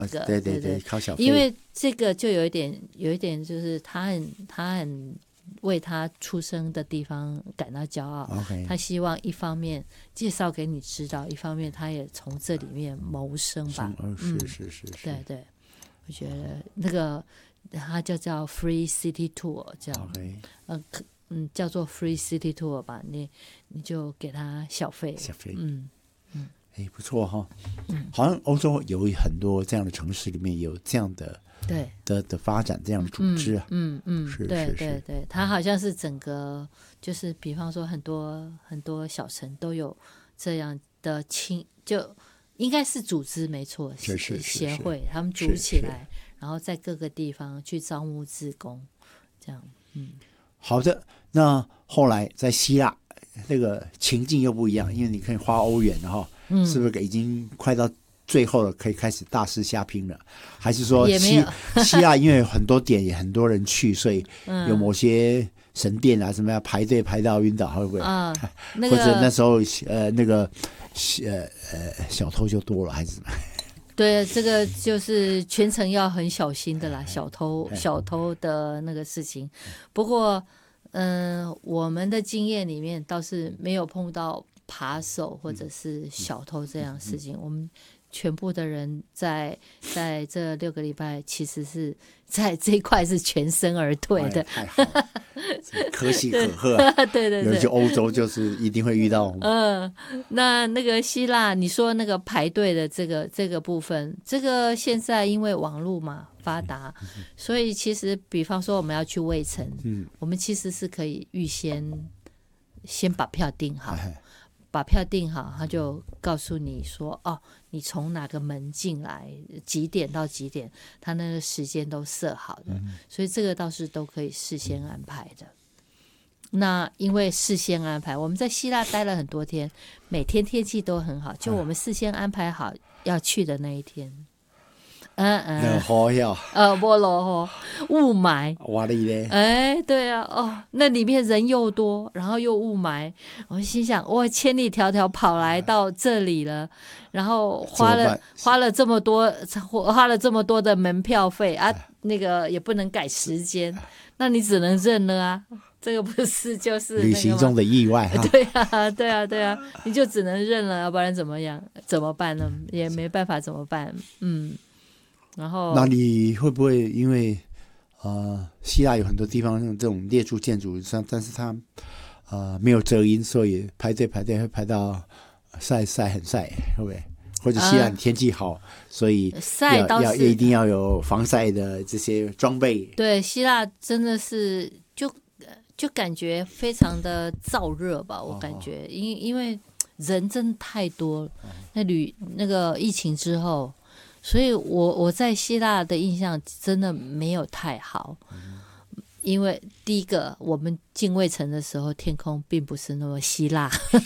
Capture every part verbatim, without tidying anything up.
这个、 对对对, 对，考小费， 因为这个就有一点有一点就是他很他很为他出生的地方感到骄傲。 Okay. 他希望一方面介绍给你知道，一方面他也从这里面谋生吧。 嗯，是是是是， 对对，我觉得那个他就叫 Free City Tour， 这样。 Okay. 呃嗯，叫做 Free City Tour 吧，你你就给他小费， 小费， 嗯嗯， 哎，不错哈、哦，嗯，好像欧洲有很多这样的城市里面有这样的对的的发展这样的组织啊， 嗯嗯，嗯是对是对对，它好像是整个就是比方说很多很多小城都有这样的亲，就应该是组织没错， 是是是协会他们组起来，然后在各个地方去招募志工，这样，嗯， 好的。那后来在希腊那个情境又不一样，因为你可以花欧元哈，嗯，是不是已经快到最后了，可以开始大肆瞎拼了？还是说希希腊因为有很多点也很多人去，所以有某些神殿啊什么要排队排到晕倒，会不会啊、那个？或者那时候呃那个呃呃小偷就多了，还是什么？ 对，这个就是全程要很小心的啦，小偷小偷的那个事情。不过嗯、呃，我们的经验里面倒是没有碰到扒手或者是小偷这样的事情。我们全部的人在在这六个礼拜，其实是在这一块是全身而退的。 太好了，可喜可贺、啊。 对对对， 尤其欧洲就是一定会遇到。 嗯、呃，那那个希腊，你说那个排队的这个这个部分，这个现在因为网络嘛发达，所以其实比方说我们要去卫城，嗯，我们其实是可以预先先把票订好。把票订好，他就告诉你说，哦，你从哪个门进来，几点到几点，他那个时间都设好的，嗯、所以这个倒是都可以事先安排的。那因为事先安排，我们在希腊待了很多天，每天天气都很好，就我们事先安排好要去的那一天。嗯嗯， 好呀， 呃，不落雾霾， 哇哩嘞， 哎，对啊，哦，那里面人又多，然后又雾霾，我心想，我千里迢迢跑来到这里了，然后花了花了这么多，花了这么多的门票费啊，那个也不能改时间，那你只能认了啊。这个不是就是旅行中的意外哈？ 对啊，对啊，对啊，你就只能认了，要不然怎么样？怎么办呢？也没办法，怎么办？嗯。然后， 那你会不会因为呃，希腊有很多地方这种列柱建筑上，但是它呃没有遮阴，所以排队排队会排到晒晒很晒，会不会？或者希腊天气好，呃、所以晒倒是要一定要有防晒的这些装备。 对，希腊真的是就就感觉非常的燥热吧，我感觉，因、哦、因为人真的太多了，那旅那个疫情之后。所以我我在希腊的印象真的没有太好，因为第一个我们进卫城的时候天空并不是那么希腊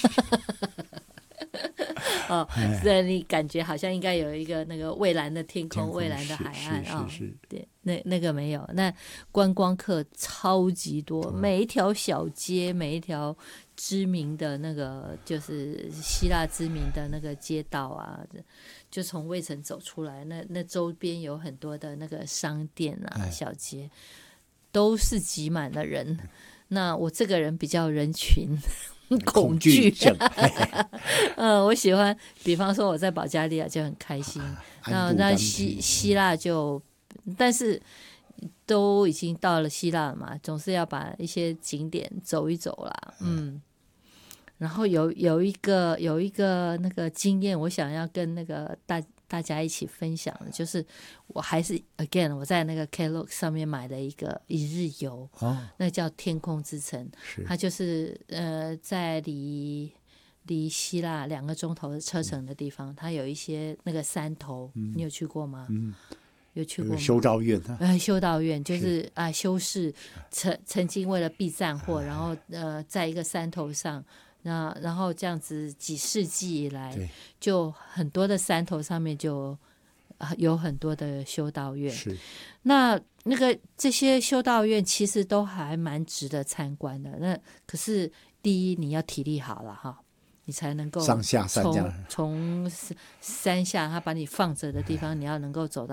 哦，所以你感觉好像应该有一个那个蔚蓝的天空、蔚蓝的海岸啊、哦，对，那那个没有。那观光客超级多，每一条小街，每一条知名的那个就是希腊知名的那个街道啊。就从卫城走出来，那那周边有很多的那个商店啊、小街，都是挤满了人。那我这个人比较人群恐惧症，嗯，我喜欢，比方说我在保加利亚就很开心，那那希希腊就，但是都已经到了希腊了嘛，总是要把一些景点走一走啦，嗯。然后有有一个有一个那个经验，我想要跟那个大大家一起分享的，就是我还是 again 我在那个 Klook 上面买了一个一日游，哦，那叫天空之城，它就是呃在离离希腊两个钟头的车程的地方，嗯、它有一些那个山头，嗯、你有去过吗？嗯。有去过吗？ 修道院啊， 呃，修道院就是是啊，修士曾曾经为了避战祸，然后呃，在一个山头上。那然後這樣子幾世紀以來，就很多的山頭上面就有很多的修道院。是，那那個這些修道院其實都還蠻值得參觀的。那可是第一你要體力好了哈，你才能夠上下山這樣， 從山下他把你放着的地方，你要能夠走到